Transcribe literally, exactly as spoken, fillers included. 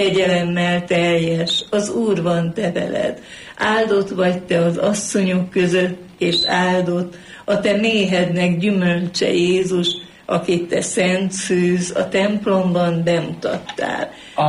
Kegyelemmel teljes, az Úr van te veled. Áldott vagy te az asszonyok között, és áldott a te méhednek gyümölcse Jézus, akit te szent szűz a templomban bemutattál.